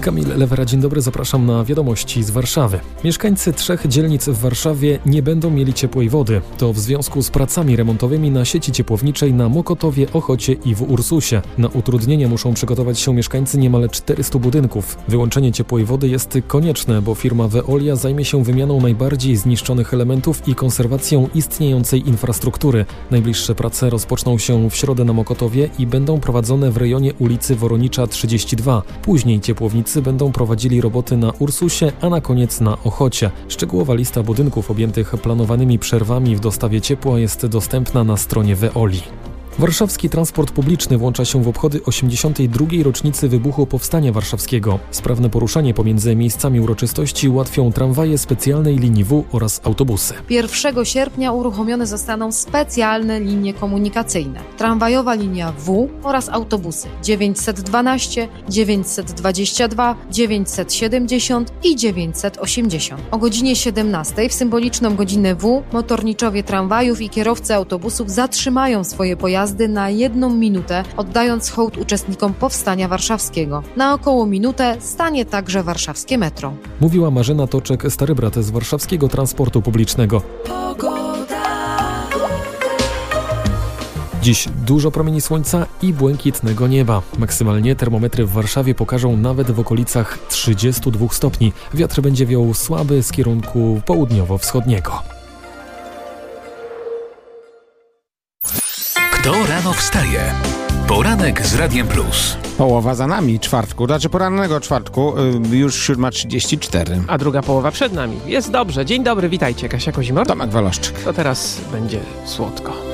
Kamil Lewera, dzień dobry, zapraszam na wiadomości z Warszawy. Mieszkańcy 3 dzielnic w Warszawie nie będą mieli ciepłej wody. To w związku z pracami remontowymi na sieci ciepłowniczej na Mokotowie, Ochocie i w Ursusie. Na utrudnienia muszą przygotować się mieszkańcy niemal 400 budynków. Wyłączenie ciepłej wody jest konieczne, bo firma Veolia zajmie się wymianą najbardziej zniszczonych elementów i konserwacją istniejącej infrastruktury. Najbliższe prace rozpoczną się w środę na Mokotowie i będą prowadzone w rejonie ulicy Woronicza 32. Później ciepłownicy będą prowadzili roboty na Ursusie, a na koniec na Ochocie. Szczegółowa lista budynków objętych planowanymi przerwami w dostawie ciepła jest dostępna na stronie Veoli. Warszawski transport publiczny włącza się w obchody 82. rocznicy wybuchu Powstania Warszawskiego. Sprawne poruszanie pomiędzy miejscami uroczystości ułatwią tramwaje specjalnej linii W oraz autobusy. 1 sierpnia uruchomione zostaną specjalne linie komunikacyjne. Tramwajowa linia W oraz autobusy 912, 922, 970 i 980. O godzinie 17 w symboliczną godzinę W motorniczowie tramwajów i kierowcy autobusów zatrzymają swoje pojazdy na 1 minutę, oddając hołd uczestnikom Powstania Warszawskiego. Na około minutę stanie także warszawskie metro. Mówiła Marzena Toczek, stary brat z warszawskiego transportu publicznego. Dziś dużo promieni słońca i błękitnego nieba. Maksymalnie termometry w Warszawie pokażą nawet w okolicach 32 stopni. Wiatr będzie wiał słaby z kierunku południowo-wschodniego. Kto rano wstaje? Poranek z Radiem Plus. Połowa za nami czwartku, porannego czwartku, już 7:34. A druga połowa przed nami. Jest dobrze. Dzień dobry, witajcie. Kasia Kozimor. Tomek Waloszczyk. To teraz będzie słodko.